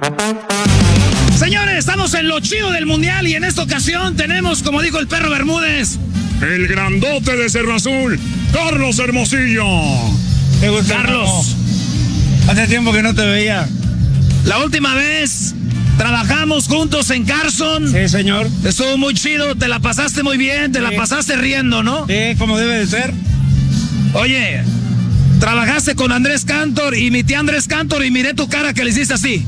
Señores, estamos en lo chido del mundial y en esta ocasión tenemos, como dijo el perro Bermúdez, el grandote de Cerro Azul, Carlos Hermosillo. ¿Te gusta, Carlos? Hace tiempo que no te veía. La última vez trabajamos juntos en Carson. Sí, señor. Estuvo muy chido, te la pasaste muy bien, te la pasaste riendo, ¿no? Sí, como debe de ser. Oye, trabajaste con Andrés Cantor y mi tía Andrés Cantor y miré tu cara que le hiciste así.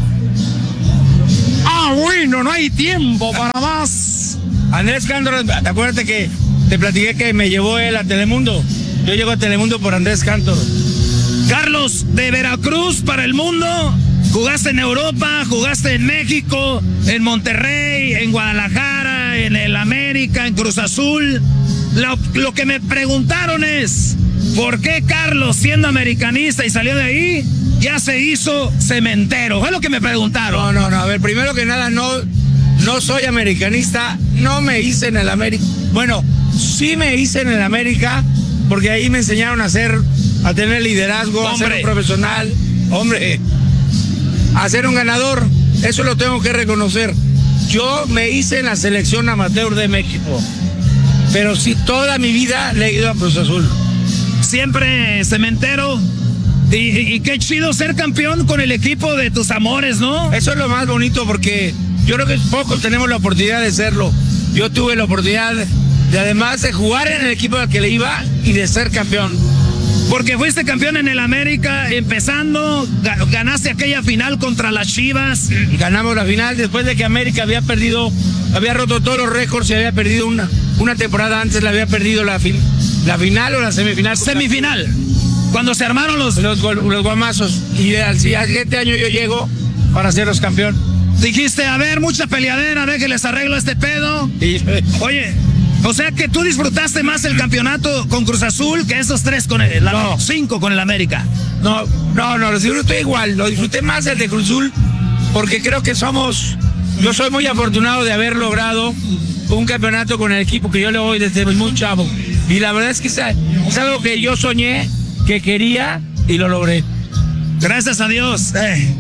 Ah, bueno, no hay tiempo para más. Andrés Cantor, acuérdate que te platiqué que me llevó él a Telemundo. Yo llego a Telemundo por Andrés Cantor. Carlos, de Veracruz para el mundo, jugaste en Europa, jugaste en México, en Monterrey, en Guadalajara, en el América, en Cruz Azul. Lo que me preguntaron es, ¿por qué Carlos, siendo americanista y salió de ahí, ya se hizo cementero? Fue lo que me preguntaron. No, a ver, primero que nada, no soy americanista, no me hice en el América. Bueno, sí me hice en el América, porque ahí me enseñaron a tener liderazgo, a ser un profesional, a ser un ganador. Eso lo tengo que reconocer. Yo me hice en la selección amateur de México, pero sí toda mi vida le he ido a Cruz Azul. Siempre cementero. Y qué chido ser campeón con el equipo de tus amores, ¿no? Eso es lo más bonito, porque yo creo que pocos tenemos la oportunidad de serlo. Yo tuve la oportunidad de, además de jugar en el equipo al que le iba y de ser campeón. Porque fuiste campeón en el América, empezando, ganaste aquella final contra las Chivas. Ganamos la final después de que América había roto todos los récords y había perdido una temporada antes, la había perdido la final o la semifinal. Semifinal. Cuando se armaron los guamazos. Y al siguiente año yo llego para ser los campeón. Dijiste, a ver, mucha peleadera, a ver que les arreglo este pedo. Oye, o sea que tú disfrutaste más el campeonato con Cruz Azul que esos 5 con el América. No, lo disfruté igual. Lo disfruté más el de Cruz Azul, porque creo que yo soy muy afortunado de haber logrado un campeonato con el equipo que yo le voy desde muy chavo. Y la verdad es que es algo que yo soñé, que quería y lo logré. Gracias a Dios.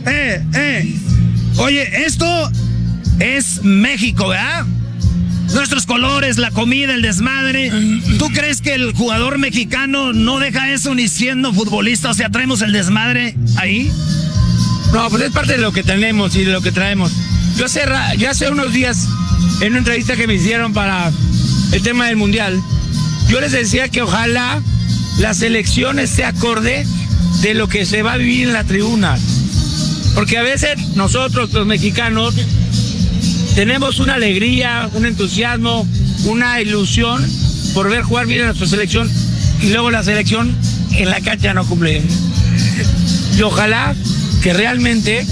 Oye, esto es México, ¿verdad? Nuestros colores, la comida, el desmadre. ¿Tú crees que el jugador mexicano no deja eso ni siendo futbolista? O sea, traemos el desmadre ahí. No, pues es parte de lo que tenemos y de lo que traemos. Yo hace unos días, en una entrevista que me hicieron para el tema del mundial, yo les decía que ojalá la selección esté acorde de lo que se va a vivir en la tribuna. Porque a veces nosotros, los mexicanos, tenemos una alegría, un entusiasmo, una ilusión por ver jugar bien a nuestra selección, y luego la selección en la cancha no cumple. Y ojalá que realmente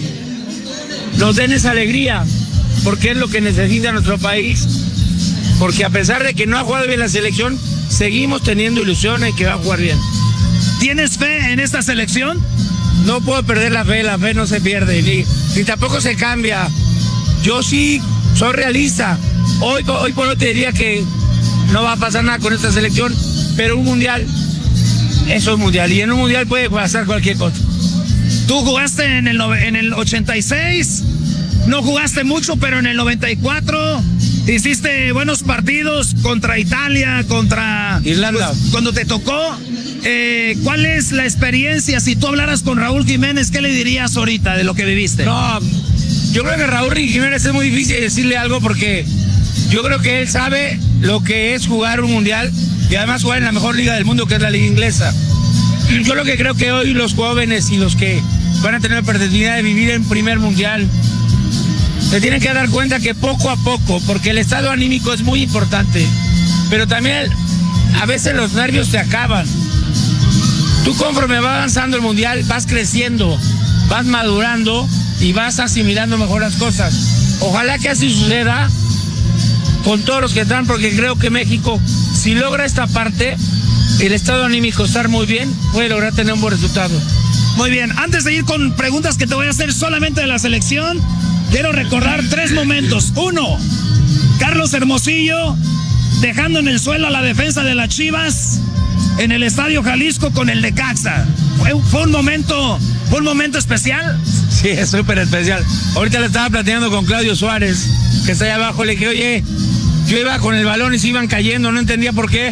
nos den esa alegría, porque es lo que necesita nuestro país. Porque a pesar de que no ha jugado bien la selección, seguimos teniendo ilusiones que va a jugar bien. ¿Tienes fe en esta selección? No puedo perder la fe no se pierde, ni tampoco se cambia. Yo sí soy realista. Hoy por hoy te diría que no va a pasar nada con esta selección, pero un mundial, eso es mundial, y en un mundial puede pasar cualquier cosa. Tú jugaste en el 86, no jugaste mucho, pero en el 94 hiciste buenos partidos contra Italia, contra Irlanda. Pues, cuando te tocó, ¿cuál es la experiencia? Si tú hablaras con Raúl Jiménez, ¿qué le dirías ahorita de lo que viviste? No, yo creo que Raúl Jiménez es muy difícil decirle algo, porque yo creo que él sabe lo que es jugar un mundial y además jugar en la mejor liga del mundo, que es la liga inglesa. Yo lo que creo que hoy los jóvenes y los que van a tener la oportunidad de vivir en primer mundial se tienen que dar cuenta que poco a poco, porque el estado anímico es muy importante, pero también a veces los nervios te acaban. Tú, conforme va avanzando el mundial, vas creciendo, vas madurando y vas asimilando mejor las cosas. Ojalá que así suceda con todos los que están, porque creo que México, si logra esta parte, el estado anímico estar muy bien, puede lograr tener un buen resultado. Muy bien, antes de ir con preguntas que te voy a hacer solamente de la selección, quiero recordar 3 momentos. 1, Carlos Hermosillo dejando en el suelo a la defensa de las Chivas en el Estadio Jalisco con el Necaxa. ¿Fue un momento especial? Sí, es súper especial. Ahorita le estaba platicando con Claudio Suárez, que está allá abajo. Le dije, oye, yo iba con el balón y se iban cayendo, no entendía por qué.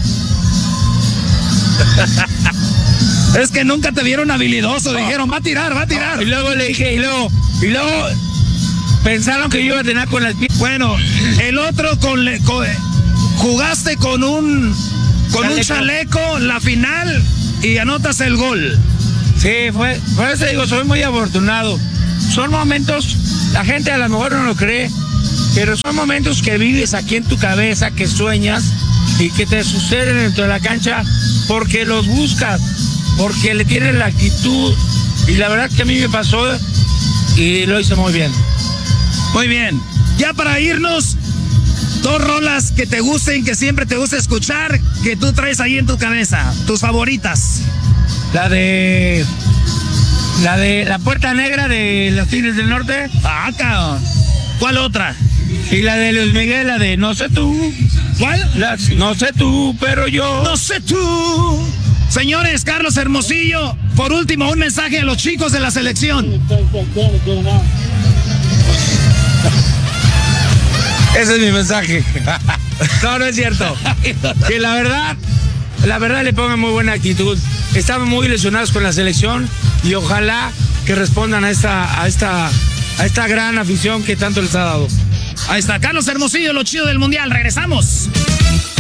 Es que nunca te vieron habilidoso, dijeron, va a tirar. Y luego le dije, y luego pensaron que yo iba a tener con las piernas. Bueno, el otro jugaste con un chaleco la final y anotas el gol. Sí, por eso digo, soy muy afortunado. Son momentos, la gente a lo mejor no lo cree, pero son momentos que vives aquí en tu cabeza, que sueñas y que te suceden dentro de la cancha porque los buscas, porque le tienes la actitud. Y la verdad que a mí me pasó y lo hice muy bien. Muy bien. Ya para irnos, 2 rolas que te gusten, que siempre te gusta escuchar, que tú traes ahí en tu cabeza, tus favoritas. La de La Puerta Negra de los Tigres del Norte. Ah, cabrón. ¿Cuál otra? Y la de Luis Miguel, la de No sé tú. ¿Cuál? No sé tú, pero yo. No sé tú. Señores, Carlos Hermosillo, por último, un mensaje a los chicos de la selección. Ese es mi mensaje. No, no es cierto. Que la verdad le pongan muy buena actitud. Estamos muy ilusionados con la selección y ojalá que respondan a esta gran afición que tanto les ha dado. Ahí está, Carlos Hermosillo, lo chido del Mundial. Regresamos.